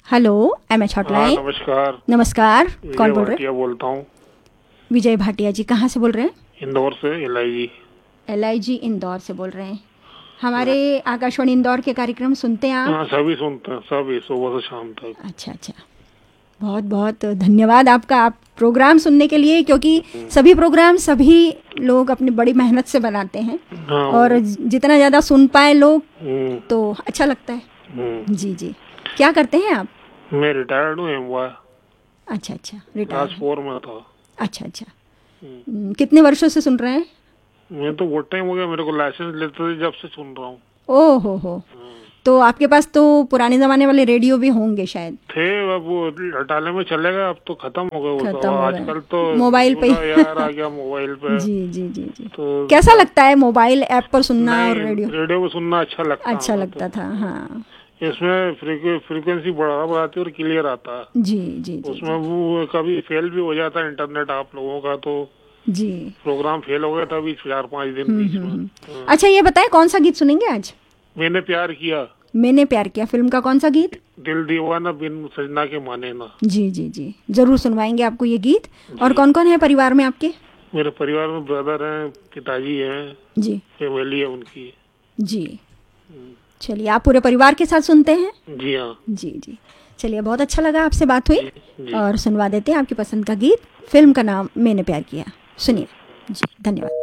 Hello, MH hotline. नमस्कार। नमस्कार, कौन बोल रहे हैं? भाटिया बोलता हूँ। विजय भाटिया जी, कहाँ से बोल रहे हैं? इंदौर से, LIG। LIG इंदौर से बोल रहे हैं। हमारे आकाशवाणी इंदौर के कार्यक्रम सुनते हैं आप? हाँ, सभी सुनते हैं, सभी सुबह से शाम तक। अच्छा अच्छा, बहुत बहुत धन्यवाद आपका, आप प्रोग्राम सुनने के लिए, क्योंकि सभी प्रोग्राम सभी लोग अपनी बड़ी मेहनत से बनाते हैं हाँ। और जितना ज़्यादा सुन पाए लोग तो अच्छा लगता है। हम्म। जी, क्या करते हैं आप? मैं रिटायर्ड हूँ MY। अच्छा, क्लास रिटायर। 4 में था। अच्छा, कितने वर्षों से सुन रहे हैं? मैं तो बहुत टाइम हो गया, मेरे को लाइसेंस लेते थे जब से सुन रहा हूँ। ओह हो, तो आपके पास तो पुराने जमाने वाले रेडियो भी होंगे शायद। थे, अब वो हटाने में चलेगा, अब तो खत्म हो गए वो सब। खत्म हो गए, आजकल तो मोबाइल पे यार आ गया मोबाइल पे। जी। तो कैसा लगता है मोबाइल ऐप पर सुनना और नहीं, रेडियो? रेडियो में सुनना अच्छा लगता है। अच्छा लगता था, हाँ। इसमें फ्रीक्वेंसी बढ़ाती है और क्लियर आता है। जी। उसमें वो कभी फेल भी हो जाता है इंटरनेट आप लोगों का, तो जी। प्रोग्राम फेल हो गया था अभी 4-5 दिन बीच में। अच्छा, ये बताएं कौन सा गीत सुनेंगे आज? मैंने प्यार किया। मैंने प्यार किया फिल्म का कौन सा गीत? दिल दीवाना बिन सजना के माने ना। जी, जरूर सुनवाएंगे आपको ये गीत। और जी। कौन कौन है परिवार में आपके? मेरे परिवार में ब्रदर हैं, पिताजी हैं, जी फैमिली है उनकी। जी, चलिए, आप पूरे परिवार के साथ सुनते हैं? जी हाँ। जी, चलिए, बहुत अच्छा लगा आपसे बात हुई। जी। और सुनवा देते हैं आपकी पसंद का गीत। फिल्म का नाम मैंने प्यार किया, सुनिए। जी, धन्यवाद।